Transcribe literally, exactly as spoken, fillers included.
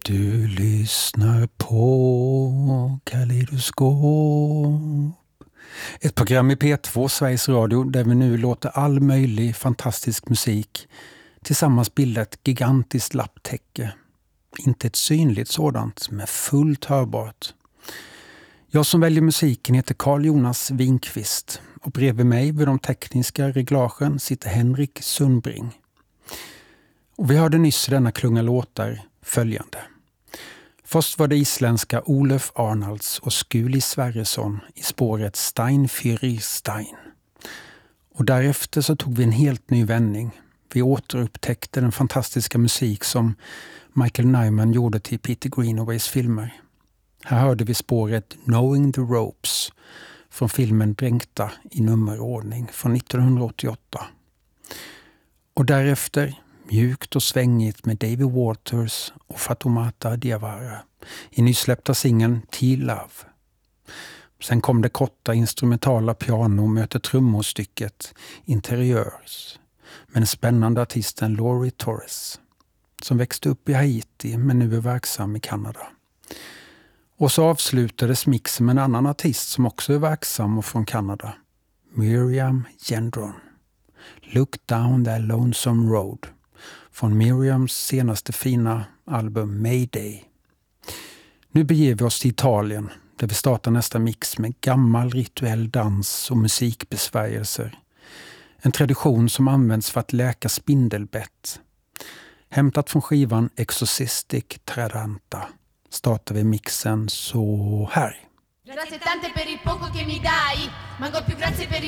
Du lyssnar på Kaleidoskop. Ett program i P två, Sveriges Radio, där vi nu låter all möjlig fantastisk musik tillsammans bilda ett gigantiskt lapptäcke. Inte ett synligt sådant, men fullt hörbart. Jag som väljer musiken heter Carl Jonas Winqvist och bredvid mig vid de tekniska reglagen sitter Henrik Sundbring. Och vi hörde nyss i denna klunga låtar följande. Först var det isländska Olof Arnalds och Skuli Sverresson i spåret Stein für Stein. Och därefter så tog vi en helt ny vändning. Vi återupptäckte den fantastiska musik som Michael Nyman gjorde till Peter Greenaways filmer. Här hörde vi spåret Knowing the Ropes från filmen Dränkta i nummerordning från nittonhundraåttioåtta. Och därefter mjukt och svängigt med David Waters och Fatoumata Diawara i nysläppta singeln T-Love. Sen kom det korta instrumentala piano möter trummostycket Interiörs med den spännande artisten Laurie Torres som växte upp i Haiti men nu är verksam i Kanada. Och så avslutades mixen med en annan artist som också är verksam och från Kanada, Miriam Gendron. Look Down That Lonesome Road från Miriams senaste fina album Mayday. Nu beger vi oss till Italien där vi startar nästa mix med gammal rituell dans och musikbesvärjelser. En tradition som används för att läka spindelbett. Hämtat från skivan Exorcistic Taranta startar vi mixen så här. Grazie tante per il poco che mi dai, ma ancora più grazie per il